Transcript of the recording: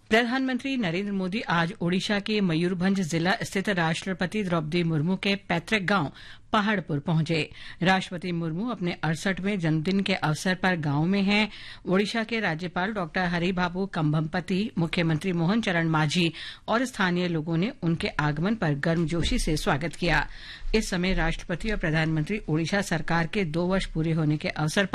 प्रधानमंत्री नरेंद्र मोदी आज ओडिशा के मयूरभंज जिला स्थित राष्ट्रपति द्रौपदी मुर्मू के पैतृक गांव पहाड़पुर पहुंचे। राष्ट्रपति मुर्मू अपने 68वें जन्मदिन के अवसर पर गांव में हैं। ओडिशा के राज्यपाल डॉ हरिबाबू कंभमपति, मुख्यमंत्री मोहन चरण मांझी और स्थानीय लोगों ने उनके आगमन पर गर्मजोशी से स्वागत किया। इस समय राष्ट्रपति और प्रधानमंत्री ओडिशा सरकार के 2 वर्ष पूरे होने के अवसर